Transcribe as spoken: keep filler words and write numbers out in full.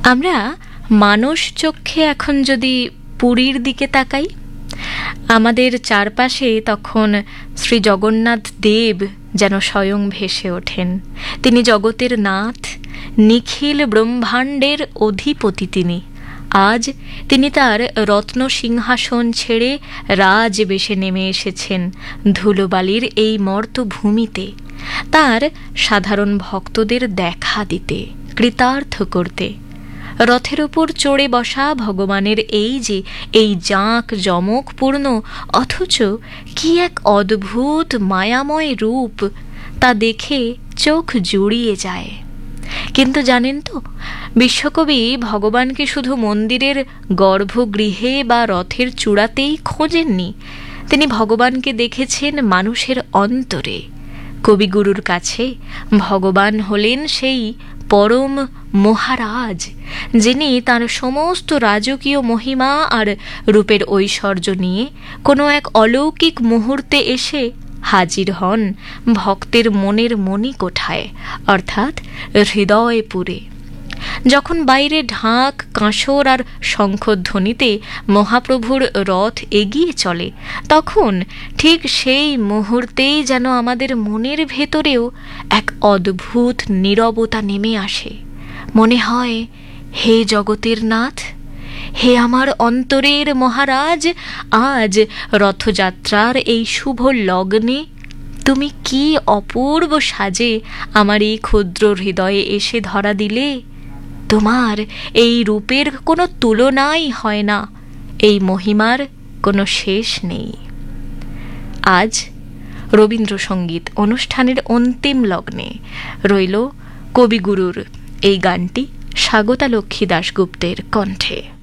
আমরা মানস চক্ষে এখন যদি পুরীর দিকে তাকাই, আমাদের চারপাশে তখন শ্রী জগন্নাথ দেব যেন স্বয়ং ভেসে ওঠেন। তিনি জগতের নাথ, নিখিল ব্রহ্মাণ্ডের অধিপতি তিনি। আজ তিনি তার রত্ন সিংহাসন ছেড়ে রাজবেশে নেমে এসেছেন ধুলোবালির এই মর্তভূমিতে, তার সাধারণ ভক্তদের দেখা দিতে, কৃতার্থ করতে। রথের উপর চড়ে বসা ভগবানের এই যে এই জাঁক জমকপূর্ণ অথচ কি এক অদ্ভুত মায়াময় রূপ, তা দেখে চোখ জুড়িয়ে যায়। কিন্তু জানেন তো, বিশ্বকবি ভগবানকে শুধু মন্দিরের গর্ভগৃহে বা রথের চূড়াতেই খোঁজেননি, তিনি ভগবানকে দেখেছেন মানুষের অন্তরে। কবিগুরুর কাছে ভগবান হলেন সেই পরম মহারাজ, যিনি তার সমস্ত রাজকীয় মহিমা আর রূপের ঐশ্বর্য নিয়ে কোনো এক অলৌকিক মুহূর্তে এসে হাজির হন ভক্তের মনের মণিকোঠায়, অর্থাৎ হৃদয়পুরে। যখন বাইরে ঢাক, কাঁসর আর শঙ্খধ্বনিতে মহাপ্রভুর রথ এগিয়ে চলে, তখন ঠিক সেই মুহূর্তেই যেন আমাদের মনের ভেতরেও এক অদ্ভুত নীরবতা নেমে আসে। মনে হয়, হে জগতের নাথ, হে আমার অন্তরের মহারাজ, আজ রথযাত্রার এই শুভ লগ্নে তুমি কি অপূর্ব সাজে আমার এই ক্ষুদ্র হৃদয়ে এসে ধরা দিলে। তোমার এই রূপের কোনো তুলনাই হয় না, এই মহিমার কোনো শেষ নেই। আজ রবীন্দ্রসঙ্গীত অনুষ্ঠানের অন্তিম লগ্নে রইল কবিগুরুর এই গানটি স্বাগতা লক্ষ্মী দাশগুপ্তের কণ্ঠে।